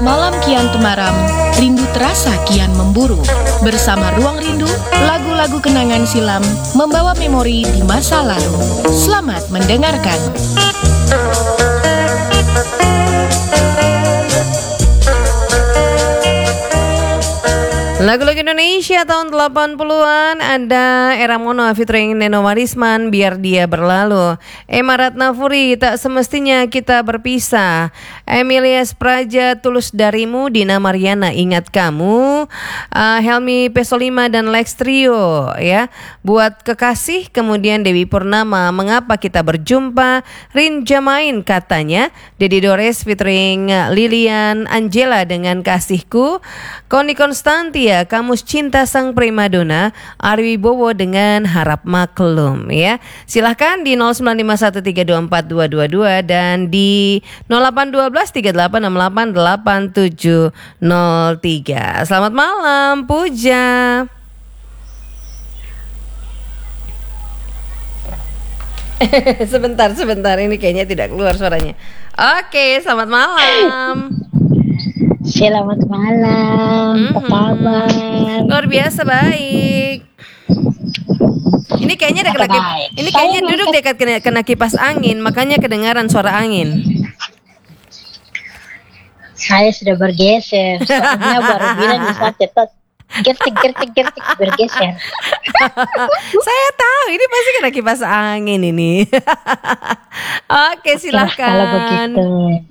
Malam kian temaram, rindu terasa kian memburu. Bersama Ruang Rindu, lagu-lagu kenangan silam membawa memori di masa lalu. Selamat mendengarkan. Lagu-lagu Indonesia tahun 80-an, ada Era Mono featuring Neno Marisman, Biar Dia Berlalu. Emma Ratnafuri, Tak Semestinya Kita Berpisah. Emilia Spraja, Tulus Darimu. Dina Mariana, Ingat Kamu. Helmi Pesolima dan Lex Trio, ya. Buat Kekasih, kemudian Dewi Purnama, Mengapa Kita Berjumpa. Rin Jamain, Katanya. Dedi Dores featuring Lilian Angela dengan Kasihku. Koni Konstantia, Kamus Cinta Sang Primadona. Arwi Bowo dengan Harap Maklum, ya. Silahkan di 0951324222 dan di 081238688703. Selamat malam, Puja. Sebentar, ini kayaknya tidak keluar suaranya. Oke, selamat malam. Selamat malam, apa kabar? Luar biasa baik. Ini kayaknya ini kayaknya duduk dekat kena kipas angin, makanya kedengaran suara angin. Saya sudah bergeser, soalnya baru bilang di saat cetot gertik bergeser. Saya tahu ini pasti kena kipas angin ini. Oke, silakan. Kalau begitu,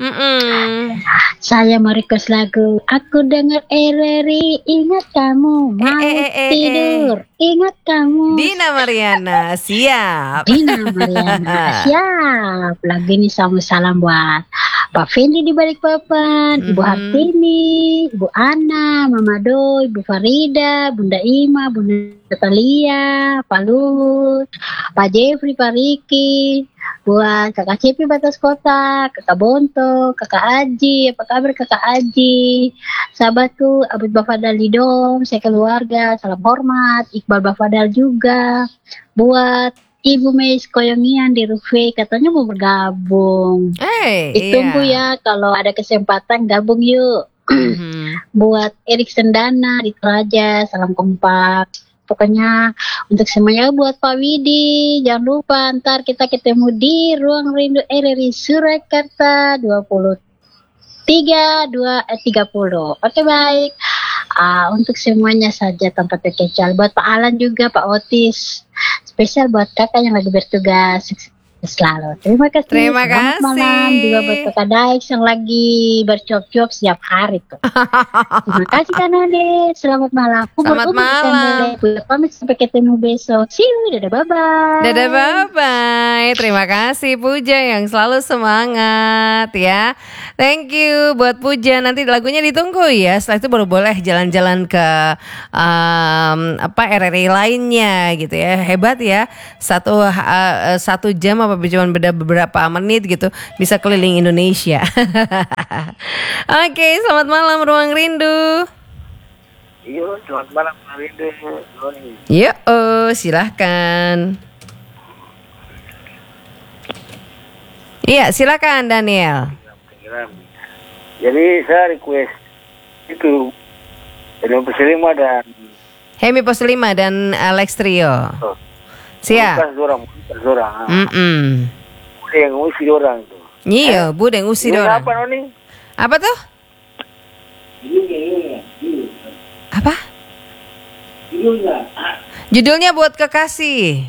saya mau request lagu. Aku dengar RRI, ingat kamu mau tidur, ingat kamu. Dina Mariana, siap. Dina Mariana, siap. Lagu ini sama salam buat Pak Fendi di Balikpapan, Ibu Hartini, Ibu Ana, Mama Do, Ibu Farida, Bunda Ima, Bunda Natalia, Pak Luhut, Pak Jeffrey, Pak Riki, buat Kakak Cipi Batas Kota, Kakak Bonto, Kakak Aji, apa kabar Kakak Aji, sahabatku Abud Bafadal Lidom, saya keluarga, salam hormat, Iqbal Bafadal juga, buat Ibu Meis Koyongian di Rufe, katanya mau bergabung. Ditunggu ya kalau ada kesempatan gabung yuk. Buat Erik Sendana di Toraja, salam kompak. Pokoknya untuk semuanya, buat Pak Widi, jangan lupa ntar kita ketemu di Ruang Rindu RRI Surakarta 30. Oke, baik. Untuk semuanya saja tanpa terkecuali. Buat Pak Alan juga, Pak Otis. Spesial buat kakak yang lagi bertugas selalu. Terima kasih. Selamat malam juga buat kakak Daix yang lagi bercuap-cuap setiap hari tuh. Terima kasih Kak Nade. Selamat malam. Selamat malam. Pamit sampai ketemu besok. See you. Dadah bye-bye. Dadah bye-bye. Terima kasih Puja yang selalu semangat ya. Thank you buat Puja. Nanti lagunya ditunggu ya. Setelah itu baru boleh jalan-jalan ke RRI lainnya gitu ya. Hebat ya. Satu jam apa cuma beda beberapa menit gitu bisa keliling Indonesia. Oke, selamat malam Ruang Rindu. Iya, selamat malam Ruang Rindu. Yo, silahkan. Iya, silakan Daniel. Jadi saya request itu Hemi Poselima dan Hemi Poselima dan Alex Trio. Siap. Bukan orang. Bude yang usir orang tuh. Iya, bude yang usir orang. Apa noni? Apa tuh? Apa? Judulnya Buat Kekasih.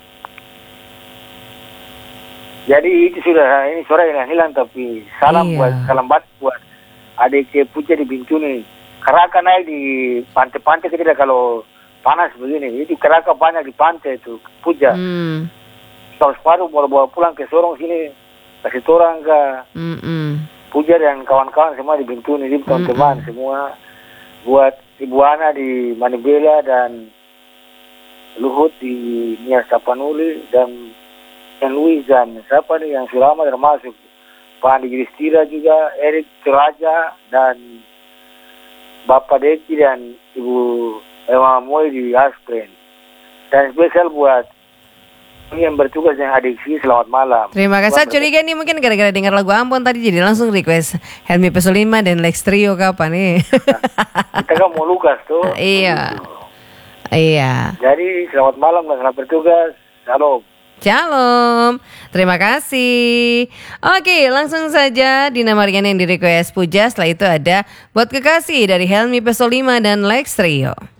Jadi itu sudah, ini suara yang hilang, tapi salam buat adik Puja di Bintuni. Keraka naik di pantai-pantai kita kalau panas begini, jadi keraka banyak di pantai itu, Puja. Kalau separuh mau bawa pulang ke Sorong sini, kasih orang ke Puja dan kawan-kawan semua di Bintuni, ini teman-teman semua. Buat Ibu Ana di Manibela dan Luhut di Nia Sapanuli dan Louis dan siapa nih yang selama termasuk Pak Andi Gristira juga, Erik Teraja dan Bapak Deki dan Ibu Emma Moy di Aspren. Dan spesial buat yang bertugas yang adik sih, selamat malam. Terima kasih. Saya curiga nih mungkin gara-gara dengar lagu Ambon tadi jadi langsung request Helmi Pesulima dan Lex Trio kapan nih? Kita kan mau Lukas tuh. Iya. Iya. Jadi selamat malam dan selamat bertugas. Shalom. Shalom. Terima kasih. Oke, langsung saja Dina Mariana yang di request Puja. Setelah itu ada Buat Kekasih dari Helmi Pesulima dan Lex Trio.